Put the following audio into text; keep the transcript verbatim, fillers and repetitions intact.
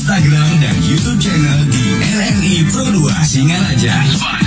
Instagram dan YouTube channel di R R I Pro dua Singaraja.